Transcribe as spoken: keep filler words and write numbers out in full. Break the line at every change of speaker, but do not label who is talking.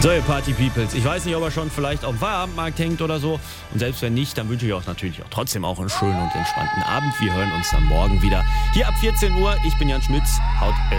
So, ihr Party Peoples, ich weiß nicht, ob er schon vielleicht auf dem Feierabendmarkt hängt oder so. Und selbst wenn nicht, dann wünsche ich euch natürlich auch trotzdem auch einen schönen und entspannten Abend. Wir hören uns dann morgen wieder hier ab vierzehn Uhr. Ich bin Jan Schmitz. Haut